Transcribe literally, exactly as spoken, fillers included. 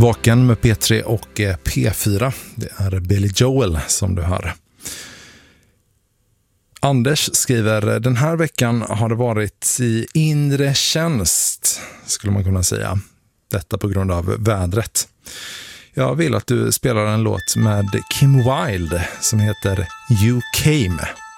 Vaken med P tre och P fyra. Det är Billy Joel som du hör. Anders skriver, den här veckan har det varit i inre tjänst, skulle man kunna säga. Detta på grund av vädret. Jag vill att du spelar en låt med Kim Wilde som heter You Came.